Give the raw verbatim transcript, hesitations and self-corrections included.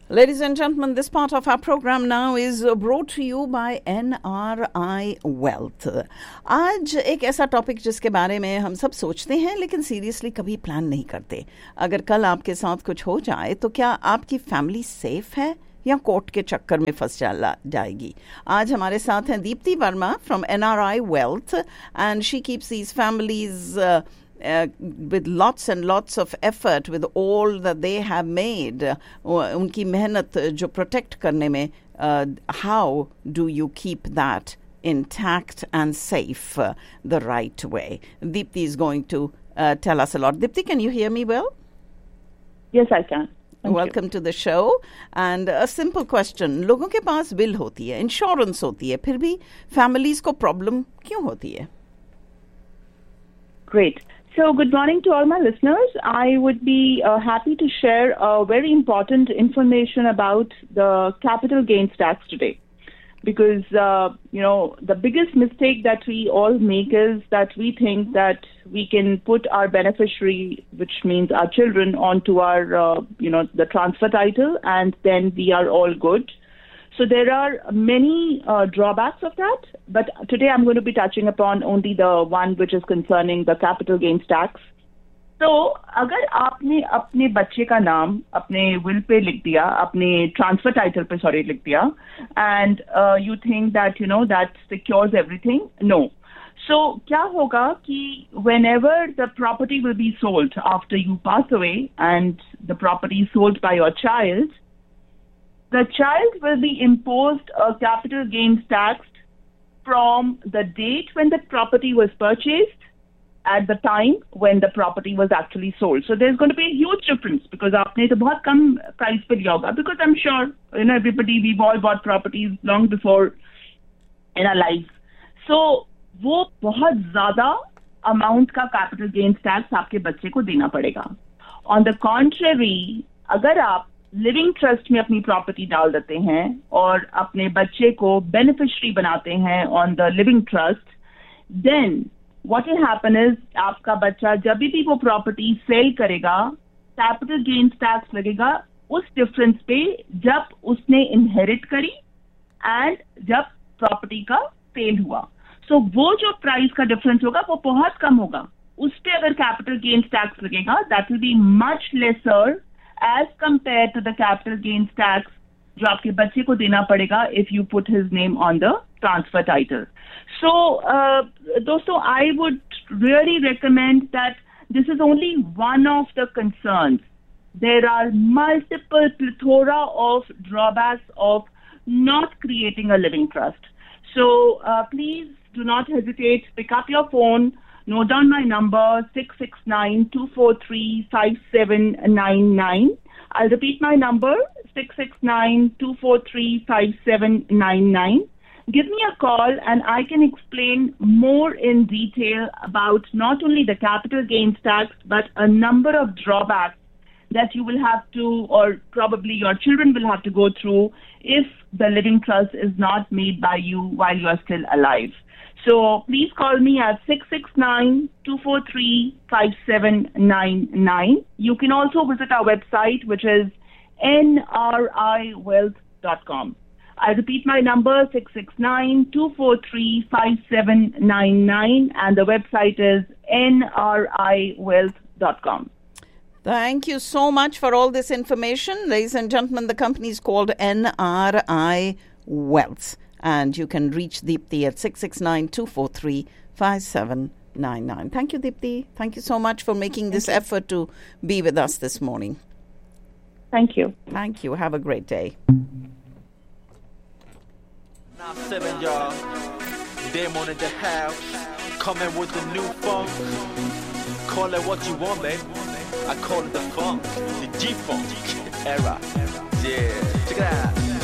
Ladies and gentlemen, this part of our program now is brought to you by N R I Wealth. आज एक ऐसा topic जिसके बारे में हम सब सोचते हैं लेकिन सीरियसली कभी प्लान नहीं करते. अगर कल आपके साथ कुछ हो जाए तो क्या आपकी फैमिली सेफ है या कोर्ट के चक्कर में फंस जा जाएगी. आज हमारे साथ हैं Deepti Verma from N R I Wealth and she keeps these families uh, Uh, with lots and lots of effort, with all that they have made, uh, उनकी मेहनत जो protect करने में, uh, how do you keep that intact and safe uh, the right way? Deepti is going to uh, tell us a lot. Deepti, can you hear me well? Yes, I can. Thank Welcome you. to the show. And a simple question. लोगों के पास bill होती है, insurance होती है, फिर भी families को problem क्यों होती है? Great. So, good morning to all my listeners. I would be uh, happy to share uh, very important information about the capital gains tax today. Because, uh, you know, the biggest mistake that we all make is that we think that we can put our beneficiary, which means our children, onto our, uh, you know, the transfer title, and then we are all good. So there are many uh, drawbacks of that, but today I'm going to be touching upon only the one which is concerning the capital gains tax. So, अगर आपने अपने बच्चे का नाम अपने will पे लिख दिया, अपने transfer title पे sorry लिख दिया, and uh, you think that you know that secures everything, no. So, क्या होगा कि whenever the property will be sold after you pass away and the property is sold by your child, the child will be imposed a capital gains tax from the date when the property was purchased at the time when the property was actually sold. So there's going to be a huge difference because आपने तो बहुत कम price पे लिया होगा. Because I'm sure, you know, everybody, we've all bought properties long before in our lives. So वो बहुत ज़्यादा amount का capital gains tax आपके बच्चे को देना पड़ेगा. On the contrary, अगर आप लिविंग ट्रस्ट में अपनी प्रॉपर्टी डाल देते हैं और अपने बच्चे को बेनिफिशियरी बनाते हैं on the living trust, then what will happen is आपका बच्चा जब भी वो प्रॉपर्टी सेल करेगा, कैपिटल गेन्स टैक्स लगेगा उस डिफरेंस पे जब उसने इनहेरिट करी एंड जब प्रॉपर्टी का सेल हुआ. सो so, वो जो प्राइस का डिफरेंस होगा वो बहुत कम होगा. उस पे अगर कैपिटल गेन्स टैक्स लगेगा, that will be much laser as compared to the capital gains tax जो आपके बच्चे को देना पड़ेगा if you put his name on the transfer title. So, uh, दोस्तों, I would really recommend that this is only one of the concerns. There are multiple plethora of drawbacks of not creating a living trust. So, uh, please do not hesitate. Pick up your phone. Note down my number, six six nine, two four three, five seven nine nine. I'll repeat my number, six six nine, two four three, five seven nine nine. Give me a call and I can explain more in detail about not only the capital gains tax, but a number of drawbacks that you will have to, or probably your children will have to go through if the living trust is not made by you while you are still alive. So please call me at six six nine, two four three, five seven nine nine. You can also visit our website, which is N R I wealth dot com. I repeat my number, six six nine, two four three, five seven nine nine, and the website is N R I wealth dot com. Thank you so much for all this information. Ladies and gentlemen, the company is called N R I Wealth. And you can reach Deepti at six six nine, two four three, five seven nine nine. Thank you, Deepti. Thank you so much for making this effort to be with us this morning. Thank you. Thank you. Have a great day. Now seven, y'all. Damon in the house. Coming with the new funk. Call it what you want, babe. I call it the funk. The G-funk era. Yeah. Check it out.